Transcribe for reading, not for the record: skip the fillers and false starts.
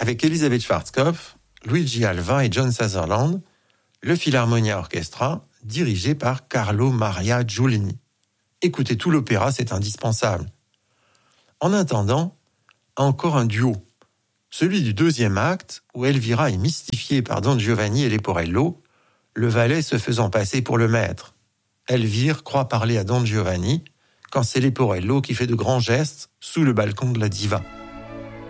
avec Elisabeth Schwarzkopf, Luigi Alva et John Sutherland, le Philharmonia Orchestra, dirigé par Carlo Maria Giulini. Écoutez tout l'opéra, c'est indispensable. En attendant, encore un duo, celui du deuxième acte, où Elvira est mystifiée par Don Giovanni et Leporello, le valet se faisant passer pour le maître. Elvire croit parler à Don Giovanni, quand c'est Leporello qui fait de grands gestes sous le balcon de la diva.